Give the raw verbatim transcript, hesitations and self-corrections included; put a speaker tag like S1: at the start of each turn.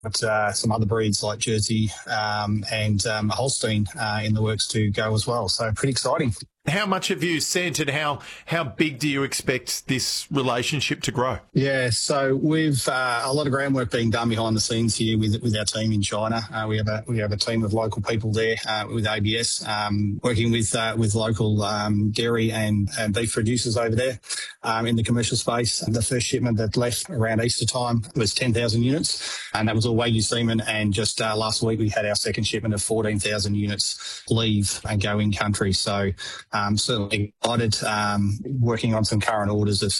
S1: But uh, some other breeds like Jersey um, and um, Holstein uh, in the works to go as well. So pretty exciting.
S2: How much have you sent, and how how big do you expect this relationship to grow?
S1: Yeah, so we've uh, a lot of groundwork being done behind the scenes here with with our team in China. Uh, we have a we have a team of local people there uh, with A B S, um, working with uh, with local um, dairy and, and beef producers over there um, in the commercial space. The first shipment that left around Easter time was ten thousand units, and that was all Wagyu semen. And just uh, last week we had our second shipment of fourteen thousand units leave and go in country. So. Um, certainly excited, um, working on some current orders of